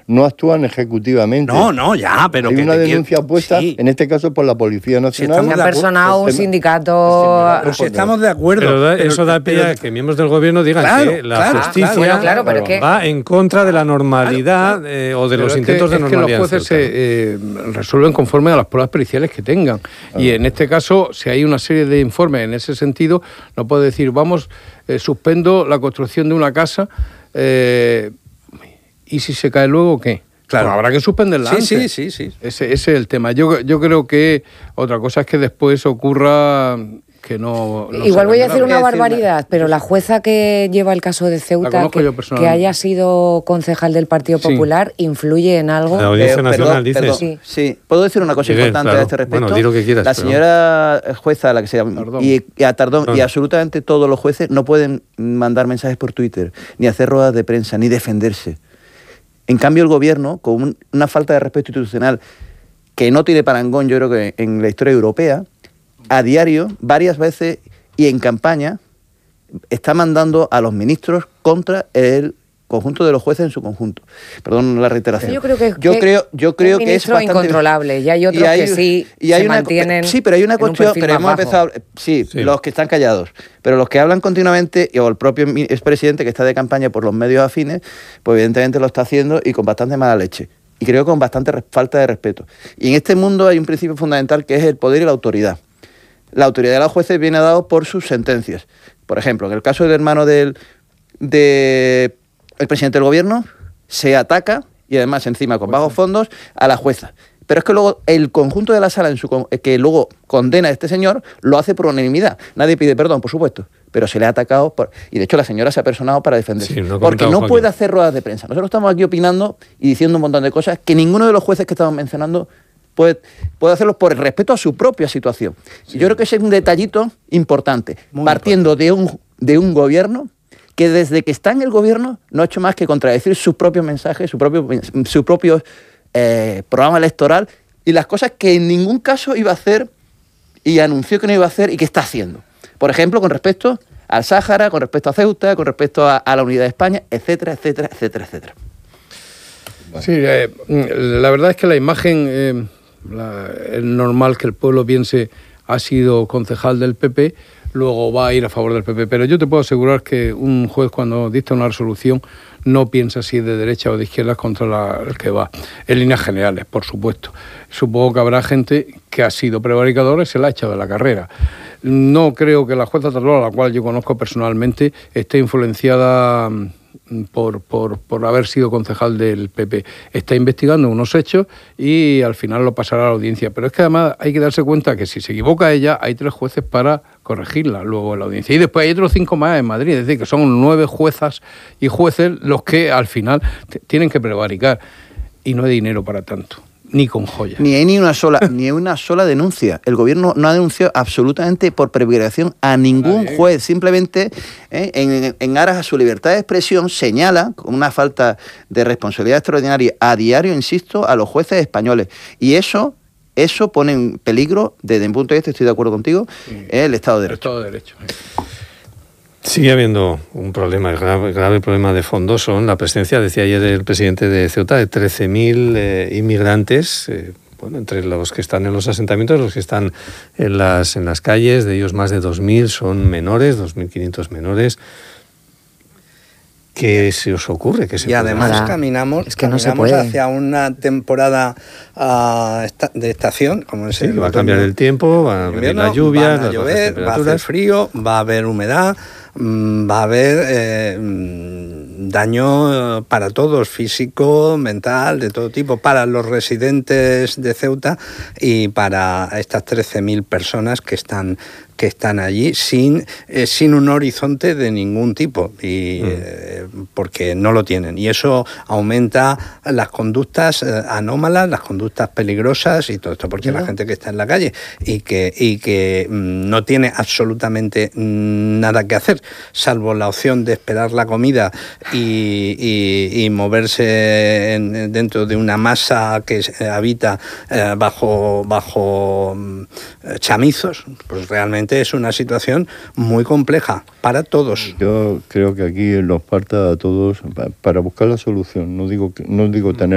no actúan ejecutivamente. No, ya, pero... Hay una denuncia puesta, sí, en este caso por la Policía Nacional. Se ha personado un sindicato... Pues estamos de acuerdo. Pero eso da pie a que miembros del gobierno digan que la justicia va en contra de la normalidad o de los intentos de normalidad. Los jueces se resuelven conforme a las pruebas periciales que tengan. Y en este caso, si hay una serie de informes en ese sentido, no puede decir, suspendo la construcción de una casa, ¿y si se cae luego qué? Claro, habrá que suspenderla antes. Sí. Ese es el tema. Yo creo que otra cosa es que después ocurra... que no igual voy a decir una barbaridad, pero la jueza que lleva el caso de Ceuta, que haya sido concejal del Partido Popular, ¿influye en algo? La Audiencia Nacional dice. Sí. ¿Puedo decir una cosa importante a este respecto? Bueno, di lo que quieras. La señora jueza, la que se llama, y absolutamente todos los jueces no pueden mandar mensajes por Twitter, ni hacer ruedas de prensa, ni defenderse. En cambio, el gobierno, con una falta de respeto institucional que no tiene parangón, yo creo que en la historia europea, a diario, varias veces y en campaña, está mandando a los ministros contra el conjunto de los jueces en su conjunto. Perdón la reiteración. Yo creo que es bastante incontrolable y hay otros que sí se mantienen. Sí, pero hay una cuestión, pero hemos empezado, los que están callados, pero los que hablan continuamente, o el propio expresidente que está de campaña por los medios afines, pues evidentemente lo está haciendo y con bastante mala leche. Y creo que con bastante falta de respeto. Y en este mundo hay un principio fundamental que es el poder y la autoridad. La autoridad de los jueces viene dado por sus sentencias. Por ejemplo, en el caso del hermano del presidente del gobierno, se ataca, y además encima con bajos fondos, a la jueza. Pero es que luego el conjunto de la sala que luego condena a este señor lo hace por unanimidad. Nadie pide perdón, por supuesto, pero se le ha atacado y de hecho la señora se ha personado para defenderse. Sí, porque no puede hacer ruedas de prensa. Nosotros estamos aquí opinando y diciendo un montón de cosas que ninguno de los jueces que estamos mencionando puede hacerlo por el respeto a su propia situación. Sí. Yo creo que ese es un detallito importante, partiendo de un gobierno que desde que está en el gobierno no ha hecho más que contradecir sus propios mensajes, su propio programa electoral y las cosas que en ningún caso iba a hacer y anunció que no iba a hacer y que está haciendo. Por ejemplo, con respecto al Sáhara, con respecto a Ceuta, con respecto a la unidad de España, etcétera, etcétera, etcétera, etcétera. Sí, la verdad es que la imagen... es normal que el pueblo piense ha sido concejal del PP, luego va a ir a favor del PP. Pero yo te puedo asegurar que un juez cuando dicta una resolución no piensa si es de derecha o de izquierda contra el que va. En líneas generales, por supuesto. Supongo que habrá gente que ha sido prevaricadora y se la ha echado de la carrera. No creo que la jueza Tarrolo, a la cual yo conozco personalmente, esté influenciada por haber sido concejal del PP. Está investigando unos hechos y al final lo pasará a la audiencia. Pero es que además hay que darse cuenta que si se equivoca ella, hay 3 jueces para corregirla luego en la audiencia. Y después hay otros 5 más en Madrid. Es decir, que son 9 juezas y jueces los que al final tienen que prevaricar. Y no hay dinero para tanto. Ni con joyas. Ni hay ni una sola denuncia. El gobierno no ha denunciado absolutamente por prevaricación a ningún juez. Simplemente en aras a su libertad de expresión señala con una falta de responsabilidad extraordinaria a diario, insisto, a los jueces españoles. Y eso pone en peligro, desde mi punto de vista, estoy de acuerdo contigo, el Estado de Derecho. El Estado de Derecho. Sigue habiendo un problema, grave problema de fondo, son la presencia, decía ayer el presidente de Ceuta, de 13.000 inmigrantes, entre los que están en los asentamientos, los que están en las calles, de ellos más de 2.000 son menores, 2.500 menores. ¿Qué se os ocurre? Y además caminamos hacia una temporada de estación, como es va a cambiar el tiempo, va a venir la lluvia, va a llover, va a hacer frío, va a haber humedad, va a haber daño para todos, físico, mental, de todo tipo, para los residentes de Ceuta y para estas 13.000 personas que están allí sin un horizonte de ningún tipo porque no lo tienen, y eso aumenta las conductas anómalas, las conductas peligrosas y todo esto, porque la gente que está en la calle y que no tiene absolutamente nada que hacer salvo la opción de esperar la comida y moverse dentro de una masa que habita bajo chamizos, pues realmente es una situación muy compleja para todos. Yo creo que aquí nos falta a todos para buscar la solución. No digo tener